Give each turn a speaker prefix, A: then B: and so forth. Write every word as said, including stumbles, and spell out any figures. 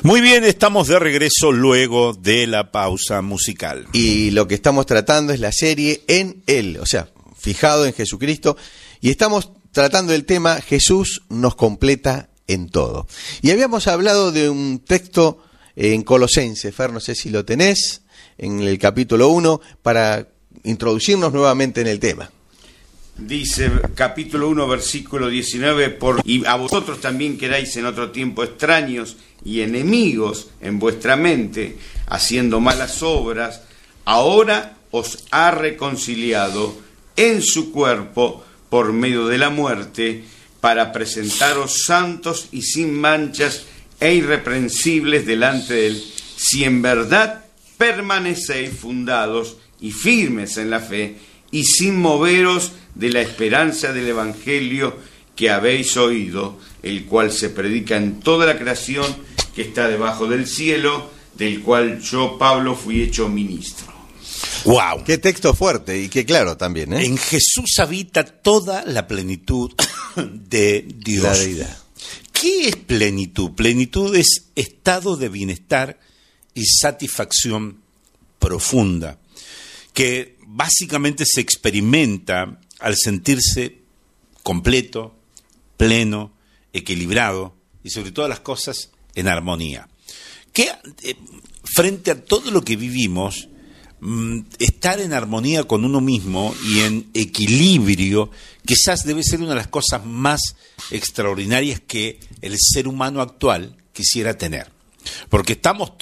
A: Muy bien, estamos de regreso luego de la pausa musical.
B: Y lo que estamos tratando es la serie En Él, o sea, fijado en Jesucristo, y estamos tratando el tema Jesús nos completa en todo. Y habíamos hablado de un texto en Colosenses, Fer, no sé si lo tenés, en el capítulo uno, para introducirnos nuevamente en el tema.
C: Dice capítulo uno, versículo diecinueve, por, y a vosotros también que erais en otro tiempo extraños y enemigos en vuestra mente, haciendo malas obras, ahora os ha reconciliado en su cuerpo por medio de la muerte, para presentaros santos y sin manchas e irreprensibles delante de él, si en verdad permanecéis fundados y firmes en la fe, y sin moveros de la esperanza del Evangelio que habéis oído, el cual se predica en toda la creación que está debajo del cielo, del cual yo, Pablo, fui hecho ministro.
A: ¡Wow!
B: Qué texto fuerte y qué claro también, ¿eh?
A: En Jesús habita toda la plenitud de Dios.
B: La deidad.
A: ¿Qué es plenitud? Plenitud es estado de bienestar y satisfacción profunda, que básicamente se experimenta al sentirse completo, pleno, equilibrado y sobre todas las cosas en armonía. Que eh, frente a todo lo que vivimos, mm, estar en armonía con uno mismo y en equilibrio quizás debe ser una de las cosas más extraordinarias que el ser humano actual quisiera tener. Porque estamos